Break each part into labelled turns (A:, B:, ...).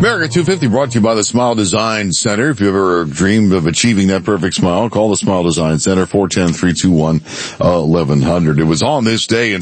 A: America 250 brought to you by the Smile Design Center. If you ever dreamed of achieving that perfect smile, call the Smile Design Center, 410-321-1100. It was on this day in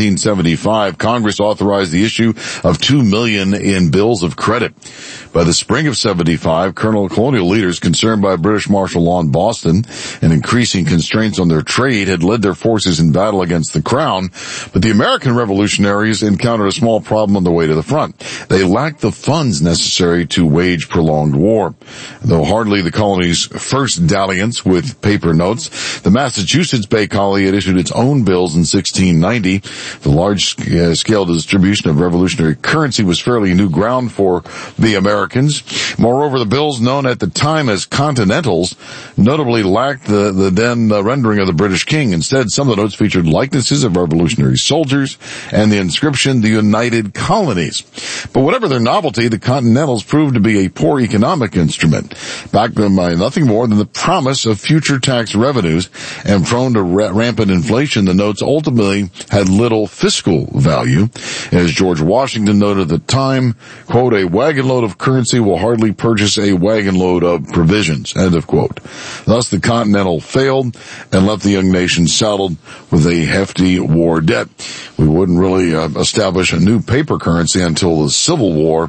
A: 1775, Congress authorized the issue of $2 million in bills of credit. By the spring of 75, colonial leaders concerned by British martial law in Boston and increasing constraints on their trade had led their forces in battle against the crown, but the American revolutionaries encountered a small problem on the way to the front. They lacked the funds necessary to wage prolonged war. Though hardly the colony's first dalliance with paper notes, the Massachusetts Bay Colony had issued its own bills in 1690. The large-scale distribution of revolutionary currency was fairly new ground for the Americans. Moreover, the bills known at the time as Continentals notably lacked the then rendering of the British king. Instead, some of the notes featured likenesses of revolutionary soldiers and the inscription, "The United Colonies." But whatever their novelty, the Continentals proved to be a poor economic instrument, backed by nothing more than the promise of future tax revenues, and prone to rampant inflation, the notes ultimately had little fiscal value. As George Washington noted at the time, quote, "A wagon load of currency will hardly purchase a wagon load of provisions," end of quote. Thus the Continental failed and left the young nation saddled with a hefty war debt. We wouldn't really establish a new paper currency until the Civil War,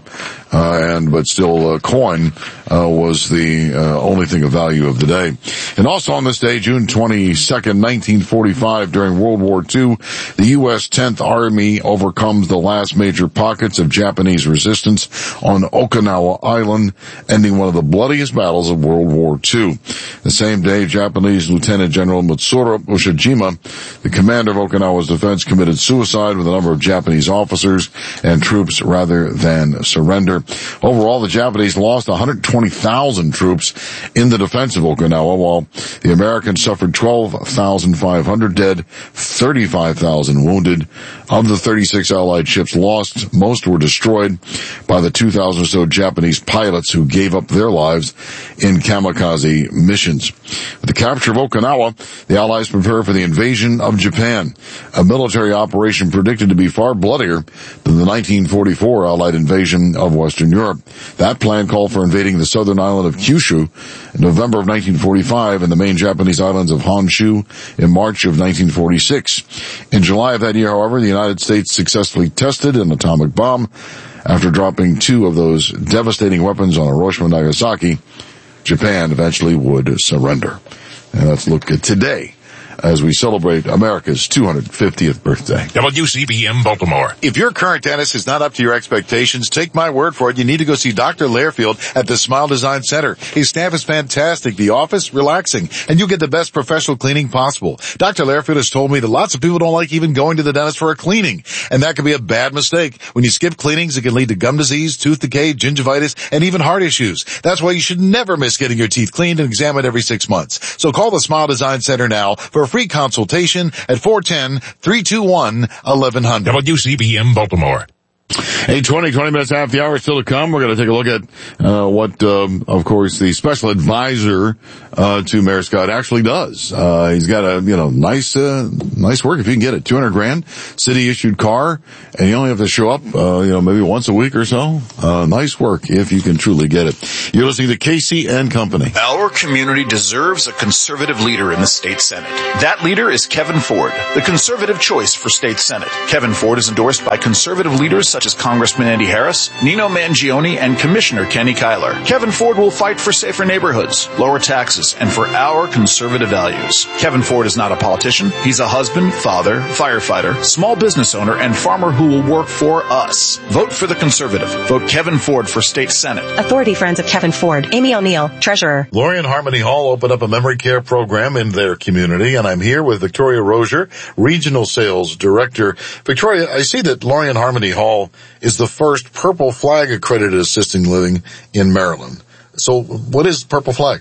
A: but still coin was the only thing of value of the day. And also on this day, June 22nd, 1945, during World War II, the U.S. 10th Army overcomes the last major pockets of Japanese resistance on Okinawa Island, ending one of the bloodiest battles of World War II. The same day, Japanese Lieutenant General Matsuro Ushijima, the commander of Okinawa's defense, committed suicide with a number of Japanese officers and troops rather than surrender. Overall, the Japanese lost 120,000 troops in the defense of Okinawa, while the Americans suffered 12,500 dead, 35,000 wounded. Of the 36 Allied ships lost, most were destroyed by the 2,000 or so Japanese pilots who gave up their lives in kamikaze missions. With the capture of Okinawa, the Allies prepared for the invasion of Japan, a military operation predicted to be far bloodier than the 1944 Allied invasion of Western Europe. That plan called for invading the southern island of Kyushu in November of 1945 and the main Japanese islands of Honshu in March of 1946. In July of that year, however, the United States successfully tested an atomic bomb. After dropping 2 of those devastating weapons on Hiroshima and Nagasaki, Japan eventually would surrender. And let's look at today as we celebrate America's 250th birthday.
B: WCBM Baltimore.
A: If your current dentist is not up to your expectations, take my word for it. You need to go see Dr. Lairfield at the Smile Design Center. His staff is fantastic. The office, relaxing. And you get the best professional cleaning possible. Dr. Lairfield has told me that lots of people don't like even going to the dentist for a cleaning. And that can be a bad mistake. When you skip cleanings, it can lead to gum disease, tooth decay, gingivitis, and even heart issues. That's why you should never miss getting your teeth cleaned and examined every 6 months. So call the Smile Design Center now for a free consultation at 410-321-1100.
B: WCBM Baltimore.
A: 20 minutes after the hour still to come. We're going to take a look at what, of course, the special advisor to Mayor Scott actually does. He's got a nice work if you can get it. $200,000, city issued car, and you only have to show up maybe once a week or so. Nice work if you can truly get it. You're listening to Casey and Company.
C: Our community deserves a conservative leader in the state Senate. That leader is Kevin Ford, the conservative choice for state Senate. Kevin Ford is endorsed by conservative leaders such as Congressman Andy Harris, Nino Mangione, and Commissioner Kenny Kyler. Kevin Ford will fight for safer neighborhoods, lower taxes, and for our conservative values. Kevin Ford is not a politician. He's a husband, father, firefighter, small business owner, and farmer who will work for us. Vote for the conservative. Vote Kevin Ford for state Senate.
D: Authority Friends of Kevin Ford. Amy O'Neill, Treasurer.
A: Lorien Harmony Hall opened up a memory care program in their community, and I'm here with Victoria Rozier, Regional Sales Director. Victoria, I see that Lorien Harmony Hall is the first Purple Flag accredited assisted living in Maryland. So what is Purple Flag?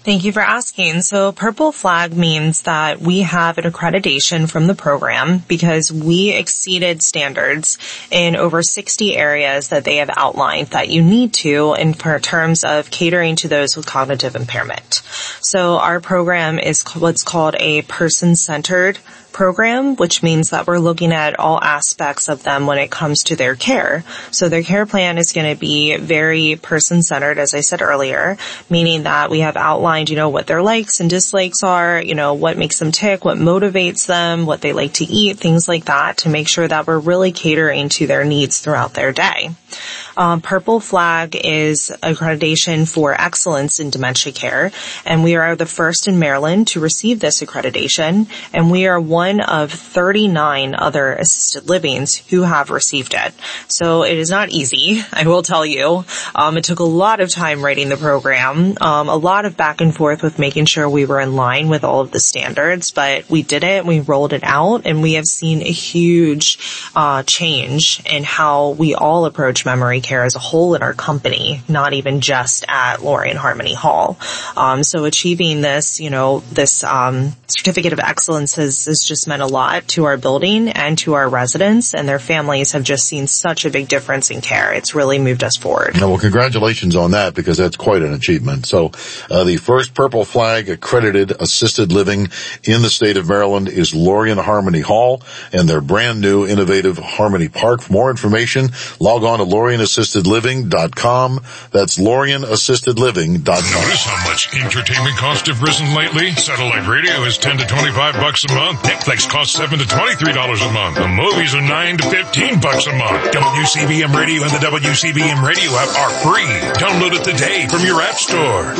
E: Thank you for asking. So Purple Flag means that we have an accreditation from the program because we exceeded standards in over 60 areas that they have outlined that you need to in terms of catering to those with cognitive impairment. So our program is what's called a person-centered program, which means that we're looking at all aspects of them when it comes to their care. So their care plan is going to be very person-centered, as I said earlier, meaning that we have outlined, what their likes and dislikes are, what makes them tick, what motivates them, what they like to eat, things like that, to make sure that we're really catering to their needs throughout their day. Purple Flag is accreditation for excellence in dementia care, and we are the first in Maryland to receive this accreditation, and we are one of 39 other assisted livings who have received it. So it is not easy, I will tell you. It took a lot of time writing the program, a lot of back and forth with making sure we were in line with all of the standards, but we did it, we rolled it out, and we have seen a huge change in how we all approach memory care as a whole in our company, not even just at Lorien Harmony Hall. So achieving this, this certificate of excellence has just meant a lot to our building and to our residents, and their families have just seen such a big difference in care. It's really moved us forward.
A: Well, congratulations on that, because that's quite an achievement. So the first Purple Flag accredited assisted living in the state of Maryland is Lorien Harmony Hall and their brand new innovative Harmony Park. For more information, log on to LorienAssistedLiving.com. That's LorienAssistedLiving.com.
B: Notice how much entertainment costs have risen lately? Satellite radio is $10 to $25 a month. Netflix costs $7 to $23 a month. The movies are $9 to $15 a month. WCBM Radio and the WCBM Radio app are free. Download it today from your app store.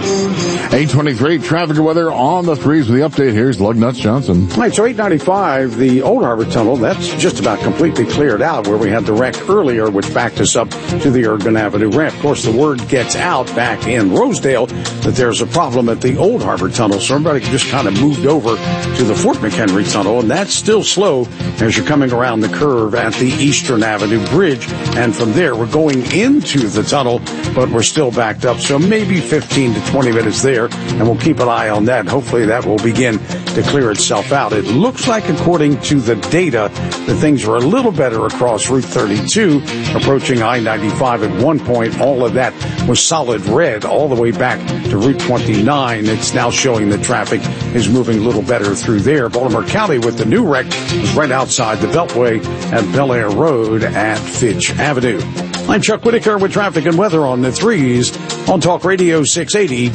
A: 8:23 traffic and weather on the threes with the update. Here's Lugnuts Johnson.
F: All right, so 895, the Old Harbor Tunnel, that's just about completely cleared out where we had the wreck earlier, which backed us up to the Urban Avenue ramp. Of course, the word gets out back in Rosedale that there's a problem at the Old Harbor Tunnel, so everybody just kind of moved over to the Fort McHenry Tunnel, and that's still slow as you're coming around the curve at the Eastern Avenue Bridge. And from there, we're going into the tunnel, but we're still backed up, so maybe 15 to 20 minutes there, and we'll keep an eye on that. Hopefully that will begin to clear itself out. It looks like, according to the data, that things are a little better across Route 32, approaching I-95 at one point. All of that was solid red all the way back to Route 29. It's now showing that traffic is moving a little better through there. Baltimore County with the new wreck was right outside the Beltway at Bel Air Road at Fitch Avenue. I'm Chuck Whitaker with traffic and weather on the threes on Talk Radio 680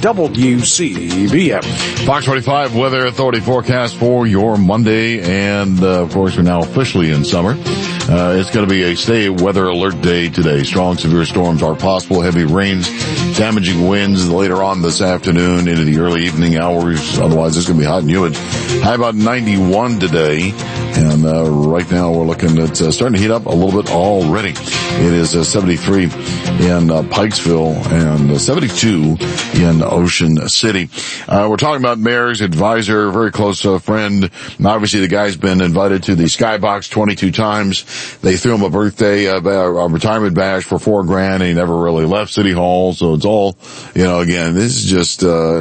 F: WCBM.
A: Fox 45 Weather Authority forecast for your Monday, and of course we're now officially in summer. It's going to be a stay weather alert day today. Strong severe storms are possible, heavy rains, damaging winds later on this afternoon into the early evening hours. Otherwise it's going to be hot and humid. High about 91 today, and right now we're looking at starting to heat up a little bit already. It is 73 in Pikesville and 72 in Ocean City. We're talking about Mayor's advisor, very close friend. Obviously the guy's been invited to the Skybox 22 times. They threw him a birthday, a retirement bash for $4,000, and he never really left City Hall. So it's all, again, this is just,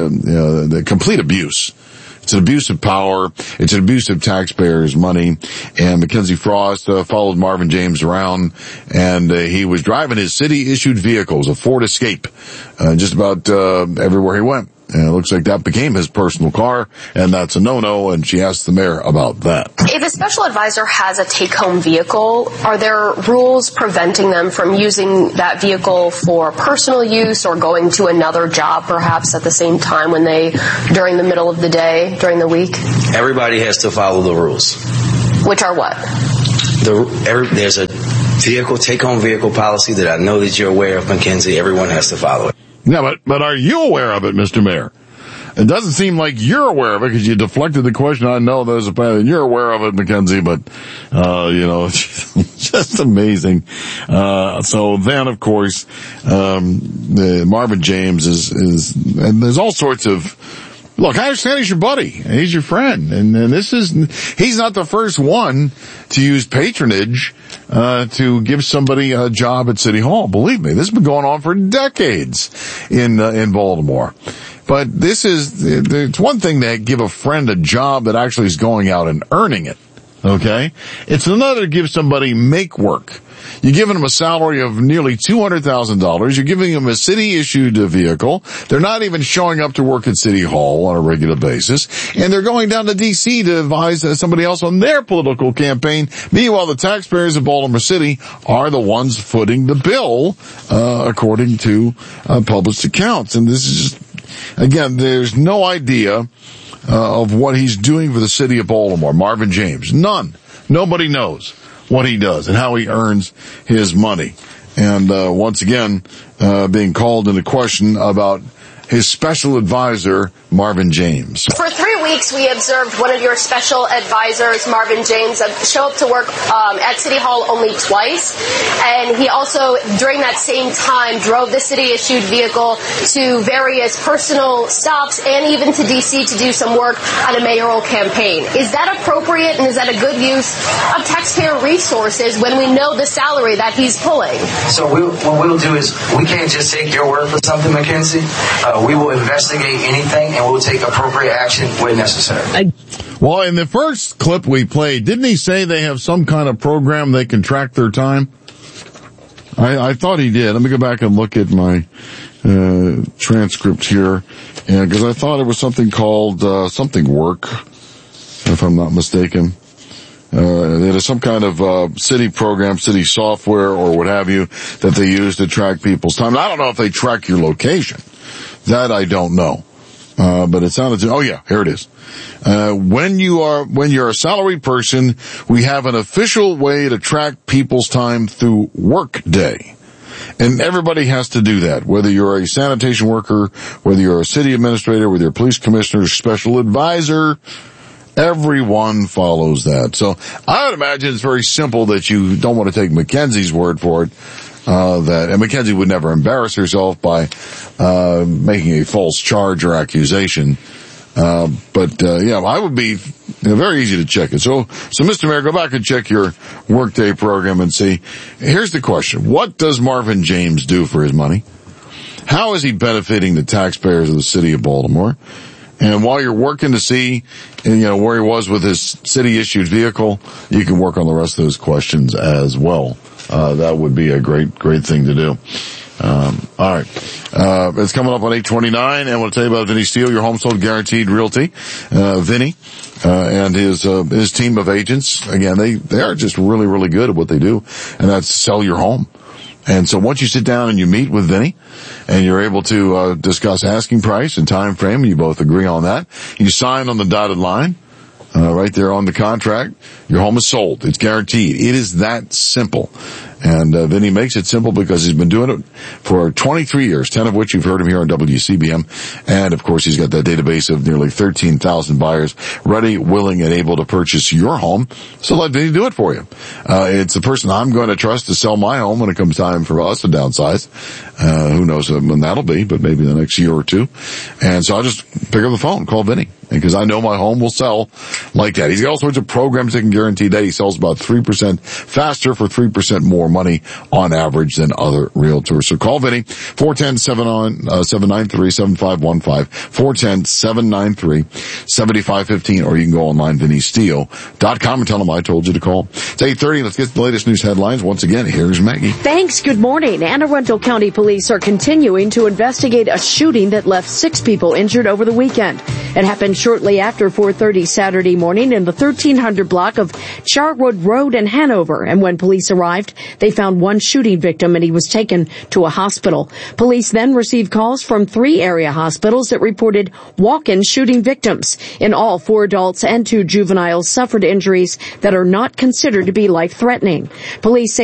A: the complete abuse. It's an abuse of power. It's an abuse of taxpayers' money. And Mackenzie Frost followed Marvin James around, and he was driving his city-issued vehicles, a Ford Escape, just about everywhere he went. And it looks like that became his personal car, and that's a no-no, and she asked the mayor about that.
G: If a special advisor has a take-home vehicle, are there rules preventing them from using that vehicle for personal use or going to another job perhaps at the same time during the middle of the day, during the week?
H: Everybody has to follow the rules.
G: Which are what?
H: There's a take-home vehicle policy that I know that you're aware of, Mackenzie. Everyone has to follow it.
A: Yeah, but are you aware of it, Mr. Mayor? It doesn't seem like you're aware of it because you deflected the question. I know there's a plan and you're aware of it, Mackenzie, but, it's just amazing. So then, of course, Marvin James and there's all sorts of, look, I understand he's your buddy. He's your friend. And he's not the first one to use patronage, to give somebody a job at City Hall. Believe me, this has been going on for decades in Baltimore. But it's one thing to give a friend a job that actually is going out and earning it. Okay? It's another to give somebody make work. You're giving them a salary of nearly $200,000. You're giving them a city-issued vehicle. They're not even showing up to work at City Hall on a regular basis. And they're going down to D.C. to advise somebody else on their political campaign. Meanwhile, the taxpayers of Baltimore City are the ones footing the bill, according to published accounts. And this is just, again, there's no idea of what he's doing for the city of Baltimore. Marvin James. None. Nobody knows what he does and how he earns his money. And once again, being called into question about his special advisor, Marvin James.
G: For 3 weeks, we observed one of your special advisors, Marvin James, show up to work at City Hall only twice. And he also, during that same time, drove the city-issued vehicle to various personal stops and even to D.C. to do some work on a mayoral campaign. Is that appropriate, and is that a good use of taxpayer resources when we know the salary that he's pulling?
H: So what we'll do is we can't just take your word for something, Mackenzie. We will investigate anything, and we'll take appropriate action when necessary.
A: Well, in the first clip we played, didn't he say they have some kind of program they can track their time? I thought he did. Let me go back and look at my transcript here, because I thought it was something called something work, if I'm not mistaken. It is some kind of city program, city software, or what have you, that they use to track people's time. I don't know if they track your location. That I don't know. But it sounded, oh yeah, here it is. When you're a salaried person, we have an official way to track people's time through Workday. And everybody has to do that, whether you're a sanitation worker, whether you're a city administrator, whether you're a police commissioner, special advisor, everyone follows that. So I would imagine it's very simple that you don't want to take Mackenzie's word for it. And Mackenzie would never embarrass herself by making a false charge or accusation. Yeah, I would be very easy to check it. So Mr. Mayor, go back and check your Workday program and see. Here's the question. What does Marvin James do for his money? How is he benefiting the taxpayers of the city of Baltimore? And while you're working to see, where he was with his city-issued vehicle, you can work on the rest of those questions as well. That would be a great thing to do. All right. It's coming up on 8:29, and I want to tell you about Vinny Steele, your home sold guaranteed realty. Vinny, and his team of agents, again, they are just really, really good at what they do, and that's sell your home. And so once you sit down and you meet with Vinny, and you're able to discuss asking price and time frame, and you both agree on that, you sign on the dotted line, right there on the contract, your home is sold. It's guaranteed. It is that simple. And Vinny makes it simple because he's been doing it for 23 years, 10 of which you've heard him here on WCBM. And, of course, he's got that database of nearly 13,000 buyers ready, willing, and able to purchase your home. So let Vinny do it for you. It's the person I'm going to trust to sell my home when it comes time for us to downsize. Who knows when that'll be, but maybe the next year or two. And so I'll just pick up the phone, call Vinny, because I know my home will sell like that. He's got all sorts of programs that can guarantee that. He sells about 3% faster for 3% more money on average than other realtors. So call Vinny, 410-793-7515, 410-793-7515, or you can go online, VinnySteele.com, and tell them I told you to call. It's 8:30. Let's get the latest news headlines. Once again, here's Maggie.
I: Thanks. Good morning. Anne Arundel County Police are continuing to investigate a shooting that left 6 people injured over the weekend. It happened shortly after 4:30 Saturday morning in the 1300 block of Charwood Road in Hanover. And when police arrived, they found one shooting victim and he was taken to a hospital. Police then received calls from 3 area hospitals that reported walk-in shooting victims. In all, 4 adults and 2 juveniles suffered injuries that are not considered to be life-threatening. Police say